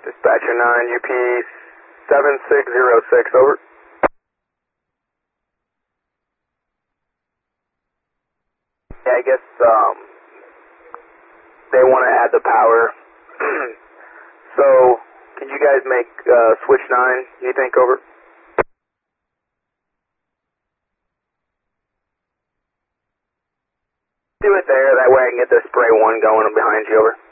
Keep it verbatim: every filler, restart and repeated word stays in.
Dispatcher nine, U P seven six zero six, over. Yeah, I guess um, they want to add the power. So, can you guys make uh, switch nine, you think, over? Do it there, that way I can get the spray one going behind you, over.